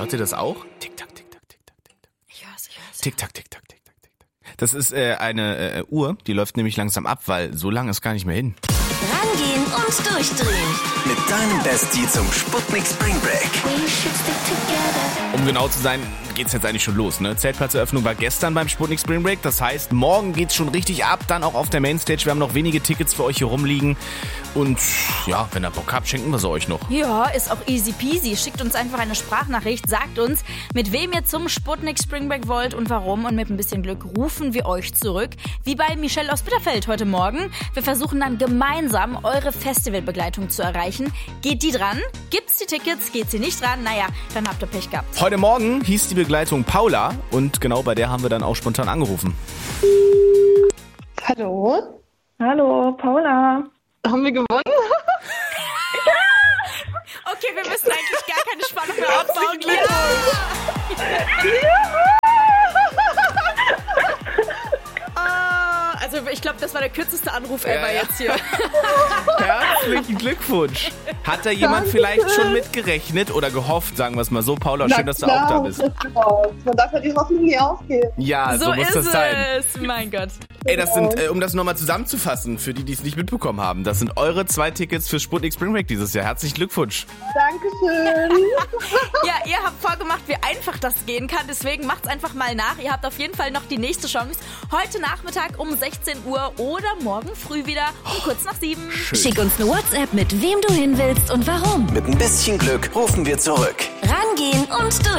Hört ihr das auch? Tick-Tack, Tick-Tack, Tick-Tack, Tick-Tack. Ich hör's. Tick-Tack, Tick-Tack, Tick-Tack, Tick-Tack. Das ist eine Uhr, die läuft nämlich langsam ab, weil so lange ist gar nicht mehr hin. Rangehen und durchdrehen. Mit deinem Bestie zum Sputnik Spring Break. Um genau zu sein, geht's jetzt eigentlich schon los, ne? Zeltplatzeröffnung war gestern beim Sputnik Spring Break. Das heißt, morgen geht's schon richtig ab, dann auch auf der Mainstage. Wir haben noch wenige Tickets für euch hier rumliegen. Und ja, wenn ihr Bock habt, schenken wir sie euch noch. Ja, ist auch easy peasy. Schickt uns einfach eine Sprachnachricht, sagt uns, mit wem ihr zum Sputnik Spring Break wollt und warum. Und mit ein bisschen Glück rufen wir euch zurück. Wie bei Michelle aus Bitterfeld heute Morgen. Wir versuchen dann gemeinsam eure Festivalbegleitung zu erreichen. Geht die dran? Gibt's die Tickets? Geht sie nicht dran? Naja, dann habt ihr Pech gehabt. Heute Morgen hieß die Begleitung Paula und genau bei der haben wir dann auch spontan angerufen. Hallo? Hallo, Paula. Haben wir gewonnen? Okay, wir müssen eigentlich gar keine Spannung mehr aufbauen. Also ich glaube, das war der kürzeste Anruf ever jetzt hier. Herzlichen Glückwunsch. Hat da jemand vielleicht schon mit gerechnet oder gehofft, sagen wir es mal so. Paula, schön, dass du auch da bist. Man darf ja die Hoffnung nie aufgeben. Ja, so muss das sein. Es. Mein Gott. Ey, das sind, um das nochmal zusammenzufassen, für die es nicht mitbekommen haben, das sind eure 2 Tickets für Sputnik Spring Break dieses Jahr. Herzlichen Glückwunsch. Dankeschön. Ja, ihr habt vorgemacht, wie einfach das gehen kann. Deswegen macht's einfach mal nach. Ihr habt auf jeden Fall noch die nächste Chance. Heute Nachmittag um 16 Uhr oder morgen früh wieder um kurz nach 7. Schön. Schick uns eine WhatsApp mit wem du hin willst und warum. Mit ein bisschen Glück rufen wir zurück. Rangehen und durch.